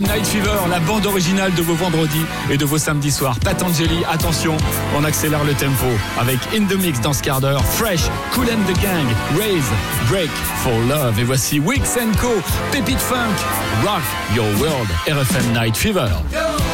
Night Fever, la bande originale de vos vendredis et de vos samedis soirs. Patangeli, attention, on accélère le tempo avec In The Mix dans ce quart d'heure. Fresh, Kool and the Gang, Raise, Break for Love. Et voici Weeks & Co, Pépite Funk, Rock Your World, RFM Night Fever.